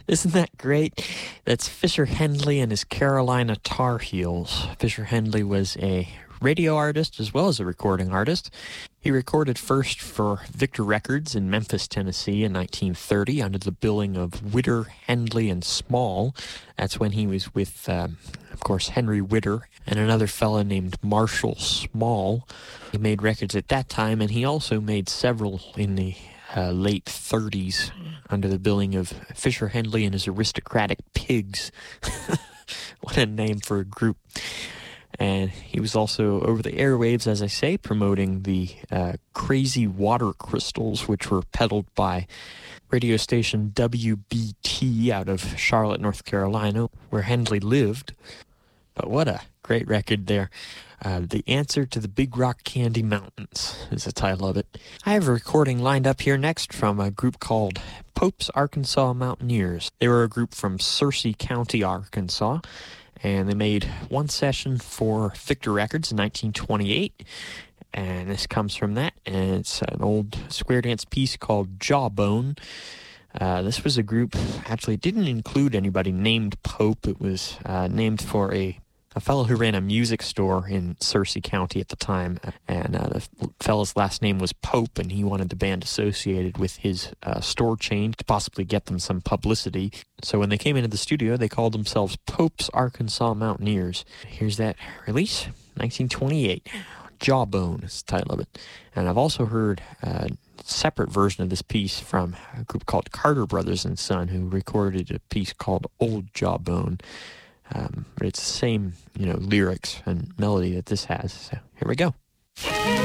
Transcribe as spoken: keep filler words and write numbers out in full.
Isn't that great? That's Fisher Hendley and his Carolina Tar Heels. Fisher Hendley was a radio artist as well as a recording artist. He recorded first for Victor Records in Memphis, Tennessee in nineteen thirty under the billing of Witter, Hendley, and Small. That's when he was with, um, of course, Henry Witter and another fella named Marshall Small. He made records at that time, and he also made several in the uh, late thirties under the billing of Fisher Hendley and his Aristocratic Pigs. What a name for a group. And he was also over the airwaves, as I say, promoting the uh, Crazy Water Crystals, which were peddled by radio station W B T out of Charlotte, North Carolina, where Hendley lived. But what a great record there. Uh, The Answer to the Big Rock Candy Mountains is the title of it. I have a recording lined up here next from a group called Pope's Arkansas Mountaineers. They were a group from Searcy County, Arkansas, and they made one session for Victor Records in nineteen twenty-eight, and this comes from that, and it's an old square dance piece called Jawbone. Uh, this was a group, actually it didn't include anybody named Pope. It was uh, named for a, a fellow who ran a music store in Searcy County at the time, and uh, the fellow's last name was Pope, and he wanted the band associated with his uh, store chain to possibly get them some publicity. So when they came into the studio, they called themselves Pope's Arkansas Mountaineers. Here's that release, nineteen twenty-eight. Jawbone is the title of it. And I've also heard a separate version of this piece from a group called Carter Brothers and Son, who recorded a piece called Old Jawbone. Um, but it's the same, you know, lyrics and melody that this has. So here we go.